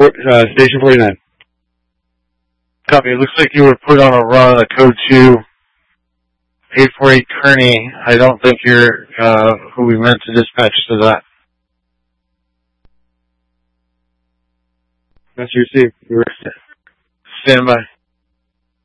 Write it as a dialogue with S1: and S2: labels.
S1: Station 49. Copy. It looks like you were put on a run, a code 2, 848 Kearney. I don't think you're who we meant to dispatch to that. That's your received. Stand by.